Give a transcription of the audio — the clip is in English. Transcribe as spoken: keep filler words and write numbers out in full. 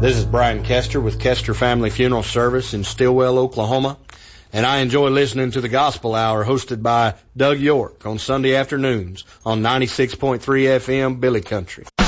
This is Brian Kester with Kester Family Funeral Service in Stillwell, Oklahoma, and I enjoy listening to the Gospel Hour hosted by Doug York on Sunday afternoons on ninety-six point three F M Billy Country.